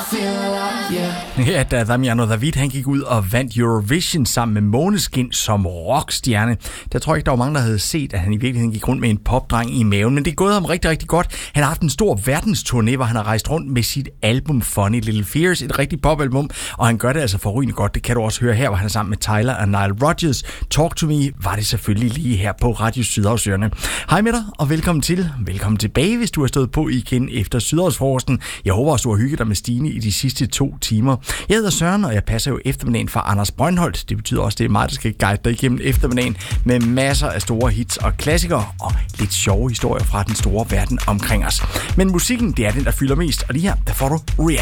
Ja, da Damiano David han gik ud og vandt Eurovision sammen med Måneskin som rockstjerne, der tror jeg ikke, der var mange, der havde set, at han i virkeligheden gik rundt med en popdreng i maven. Men det er gået ham rigtig, rigtig godt. Han har haft en stor verdensturné, hvor han har rejst rundt med sit album Funny Little Fears, et rigtig popalbum, og han gør det altså forrygende godt. Det kan du også høre her, hvor han er sammen med Tyler og Nile Rodgers. Talk to Me var det selvfølgelig lige her på Radio Sydhavsøerne. Hej med dig, og velkommen til. Velkommen tilbage, hvis du har stået på igen efter Sydhavsfrokosten. Jeg håber også, du har hygget dig med Stine i de sidste 2 timer. Jeg hedder Søren, og jeg passer jo eftermiddagen for Anders Brøndholt. Det betyder også, at det er mig, der skal guide dig igennem eftermiddagen med masser af store hits og klassikere og lidt sjove historier fra den store verden omkring os. Men musikken, det er den, der fylder mest, og lige her, der får du React.